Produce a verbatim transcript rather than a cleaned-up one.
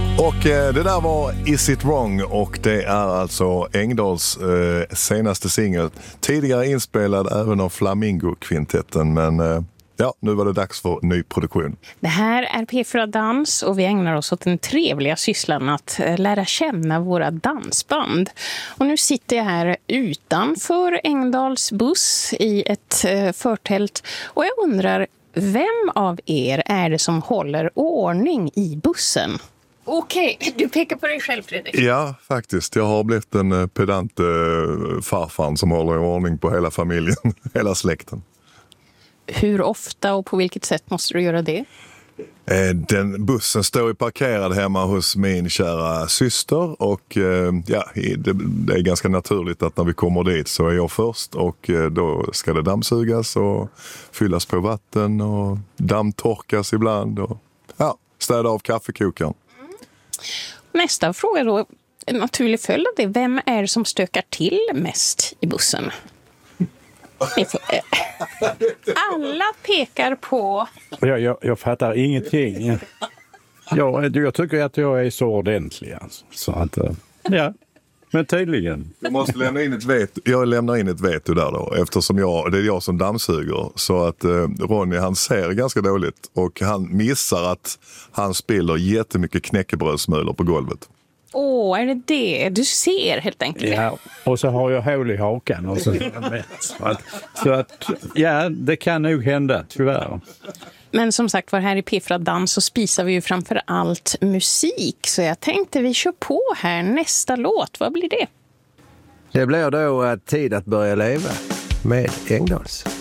Och eh, det där var Is It Wrong, och det är alltså Engdahls eh, senaste singel. Tidigare inspelad även av Flamingo-kvintetten, men eh, ja, nu var det dags för ny produktion. Det här är P fyra Dans och vi ägnar oss åt den trevliga sysslan att eh, lära känna våra dansband. Och nu sitter jag här utanför Engdahls buss i ett eh, förtält och jag undrar, vem av er är det som håller ordning i bussen? Okej, okay, du pekar på dig själv, Fredrik. Ja, faktiskt. Jag har blivit en eh, pedant eh, farfar som håller i ordning på hela familjen, hela släkten. Hur ofta och på vilket sätt måste du göra det? Eh, den bussen står ju parkerad hemma hos min kära syster och eh, ja, det, det är ganska naturligt att när vi kommer dit så är jag först och eh, då ska det dammsugas och fyllas på vatten och dammtorkas ibland och ja, städa av kaffekokaren. Nästa fråga då, en naturlig följd av det. Vem är det som stökar till mest i bussen? Alla pekar på... Jag, jag, jag fattar ingenting. Jag, jag tycker att jag är så ordentlig. Alltså. Så att, ja, men tydligen. Du måste lämna in ett veto. Jag lämnar in ett veto där då. Eftersom jag, det är jag som dammsuger. Så att eh, Ronny, han ser ganska dåligt. Och han missar att han spiller jättemycket knäckebrödsmulor på golvet. Åh, är det det? Du ser helt enkelt. Ja, och så har jag hål i hakan. Och så, så, att, så att, ja, det kan nog hända, tyvärr. Men som sagt, var här i P fyra Dans så spisar vi ju framför allt musik. Så jag tänkte vi kör på här nästa låt. Vad blir det? Det blir då Tid att börja leva med Engdahls.